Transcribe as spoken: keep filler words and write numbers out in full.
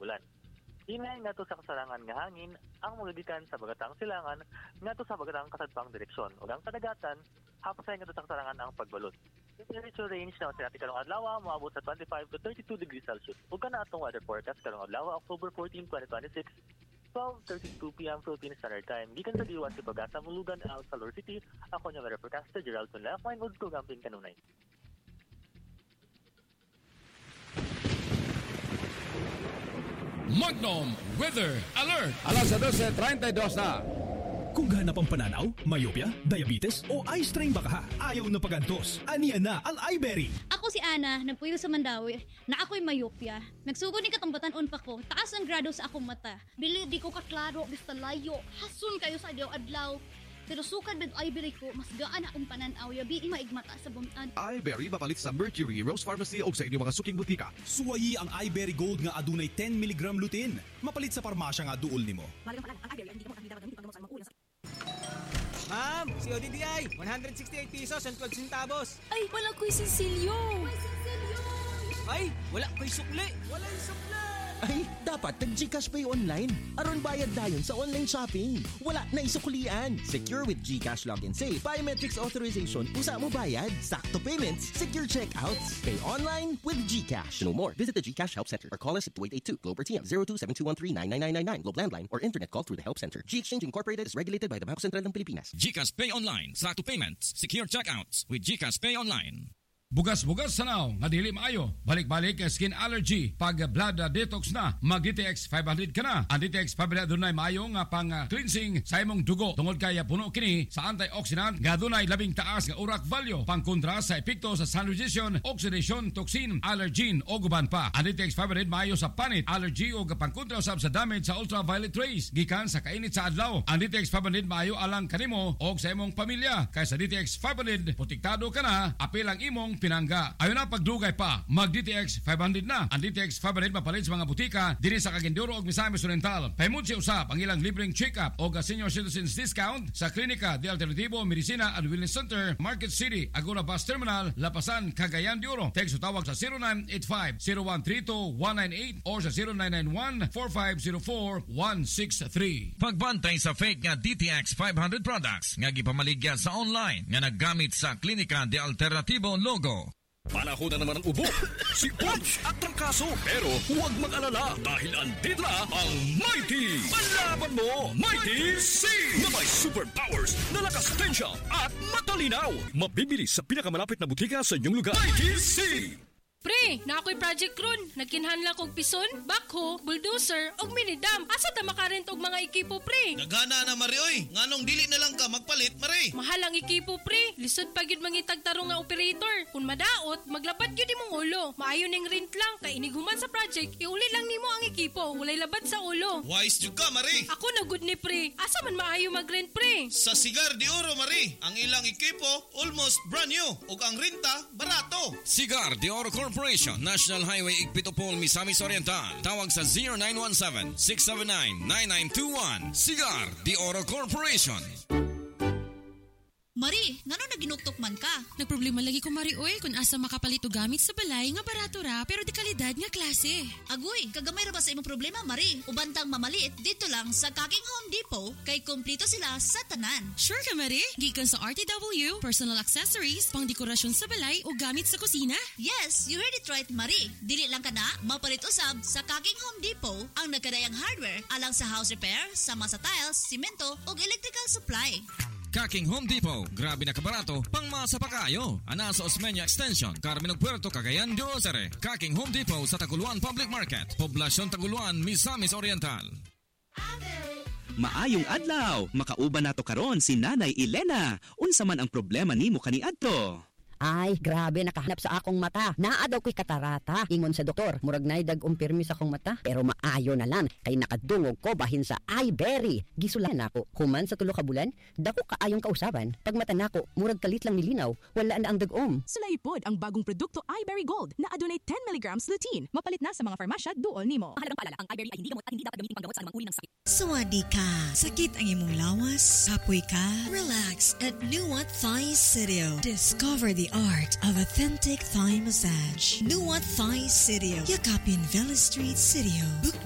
ulan. Hinay nga to sa kasarangan nga hangin ang magagikan sa bagatang silangan nga to sa bagatang kasadpang direksyon ug ang kadagatan hapsay nga to sa kasarangan ang pagbalot. The temperature range na sa ating karong adlaw moabot sa twenty-five to thirty-two degrees Celsius. Ug kana atong weather forecast karong adlaw October fourteenth, twenty twenty-six, twelve thirty-two p m Philippine Standard Time. Gikan sa Diwas si Pagasa Mulugan ang Salor City. Ako yung weather forecaster Gerald Tunla. Fine wood ko gamping kanunay. Magnum Weather Alert! Alas dose treinta y dos na. Kung ganap ang pananaw, myopia, diabetes o eye strain baka ha, ayaw na pagantos. Aniya na ang iBerry. Ako si Ana, nagpuyo sa Mandawi, na ako'y myopia. Nagsugod ni katambatan on pa ko, taas ang grado sa akong mata. Bili di ko kaklaro, basta layo. Hasun kayo sa adlaw-adlaw. Pero sukad med iBerry ko, mas gaan akong pananaw, yabi maigmata sa bumtan. iBerry mapalit sa Mercury, Rose Pharmacy o sa inyong mga suking butika. Suwayi ang iBerry Gold nga adunay ten milligram lutein. Mapalit sa parmasya nga duol nimo. Ma'am, si O D D I, one hundred sixty-eight pesos and twelve centavos. Ay, wala ko'y Cecilio. Ay, wala ko'y sukli. Wala yung sukli. Ay, dapat nag-GCash Pay online. Aron bayad dayon sa online shopping. Wala na isuklian. Secure with GCash Login Save. Biometrics authorization. Usa mo bayad. Sakto payments. Secure checkouts. Pay online with GCash. To know more, visit the GCash Help Center or call us at two eight eight two Globe or T M zero two seven two one three nine nine nine nine nine Globe Landline or internet call through the Help Center. G-Exchange Incorporated is regulated by the Bangko Sentral ng Pilipinas. GCash Pay Online, sakto payments, secure checkouts with GCash Pay Online. Bugas-bugas sanaw nga dili maayo. Balik-balik kay skin allergy. Pag blood detox na, mag D T X five hundred ka na. Ang D T X five hundred dunay maayo nga pang uh, cleansing sa imong dugo. Tungod kaya puno kini sa antioxidant nga dunay labing taas nga urak value pang kontra sa epekto sa sun radiation, oxidation, toxin, allergen o guban pa. Ang D T X five hundred maayo sa panit, allergy o pang kontra usab sa damage sa ultraviolet rays gikan sa kainit sa adlaw. Ang D T X five hundred maayo alang kanimo o sa imong pamilya. Kay sa D T X five hundred protektado ka na, apil ang imong pinangga. Ayon na pagdugay pa, mag D T X five hundred na. Ang D T X five hundred mapalit sa mga butika diri sa Cagindoro ug Misamis Oriental. Pahimod si usab ang ilang libreng check-up o senior citizens discount sa Klinika de Alternativo Medicina and Wellness Center, Market City, Agora Bus Terminal, Lapasan, Cagayan de Oro. Text o tawag sa zero nine eight five zero one three two one nine eight or sa zero nine nine one four five zero four one six three. Pagbantay sa fake nga D T X five hundred products nga gipamaligya sa online nga naggamit sa Klinika de Alternativo logo. Panahon na naman ang ubo, si Punch at Trangkaso. Pero huwag mag-alala dahil andito na ang Mighty. Palaban mo, Mighty C! Na may superpowers na lakas tensya at matalinaw. Mabibili sa pinakamalapit na butika sa inyong lugar. Mighty C! Pre, na ako'y project ron. Nagkinhanla kong pison, backhoe, bulldozer, og minidam. Asa ta makarent og mga ekipo, pre? Nagana na, Mari, oy. Nganong dili na lang ka magpalit, Mari? Mahal ang ekipo, pre. Lisod pa gyud mangitag tarong nga operator. Kung madaot, maglabad gyud imong ulo. Maayo ning rent lang, kay iniguman sa project, iuli lang nimo ang ekipo. Walay labad sa ulo. Wise jud ka, Mari. Ako na good ni, pre. Asa man maayo mag-rent, pre? Sa Cigar de Oro, Mari. Ang ilang ekipo, almost brand new. Ug ang renta, barato. Cigar de Oro Corporation, National Highway Igpitopol, Misamis Oriental. Tawag sa zero nine one seven six seven nine nine nine two one. Cigar de Oro Corporation. Mari, ngano naginuktok man ka? Nagproblema lagi ko, Mari, oy, kung asa makapalit o gamit sa balay nga barato ra pero di kalidad nga klase. Agoy, kagamay ra ba sa imong problema, Mari? Ubantang mamalit dito lang sa Kaking Home Depot kay kumpleto sila sa tanan. Sure ka, Mari? Gikan sa R T W, personal accessories, pang dekorasyon sa balay o gamit sa kusina? Yes, you heard it right, Mari. Dili lang ka na mapalit usab sa Kaking Home Depot ang nagkadayang hardware alang sa house repair, sama sa tiles, simento ug electrical supply. Kaking Home Depot, grabe na kabarato, pang masa pa kayo. Ana sa Osmeña Extension, Carmen Puerto, Cagayan de Oro. Kaking Home Depot sa Taguluan Public Market, Poblasyon Taguluan, Misamis Oriental. Maayong adlaw, makauban nato karon si Nanay Elena. Unsa man ang problema nimo kaniadto? Ay, grabe, nakahanap sa akong mata. Naa daw ko'y katarata. Ingon sa doktor, murag nay dag-umpirmi sa akong mata. Pero maayo na lang, kay nakadungog ko bahin sa iBerry. Gisulan ako. Human sa tulo ka bulan, dako kaayong kausaban. Pag mata nako, murag kalit lang nilinaw, wala na ang dag-om. Sulaipod ang bagong produkto iBerry Gold na adunay ten milligrams lutein. Mapalit na sa mga farmasya duol nimo. Mahalagang paalala, ang iBerry ay hindi gamot at hindi dapat gamitin panggamot sa anumang uri ng sakit. Sawadi ka. Sakit ang imong lawas? Hapoy ka? Relax at Nuat Thai Studio. Discover the art of authentic Thai massage. Nuat Thai Studio. Yakapin Vela Street, Studio. Book